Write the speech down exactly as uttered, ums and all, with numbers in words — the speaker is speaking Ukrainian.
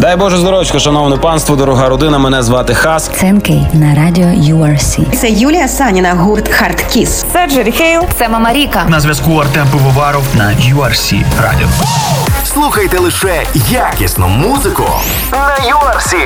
Дай Боже здоров'ячка, шановне панство, дорога родина, мене звати Хас. Ценкей на радіо ю ар сі. Це Юлія Саніна, гурт Hard Kiss. Це Джері Хейл. Це Мама Ріка. На зв'язку Артем Пивоваров на ю ар сі Радіо. Слухайте лише якісну музику на ю ар сі.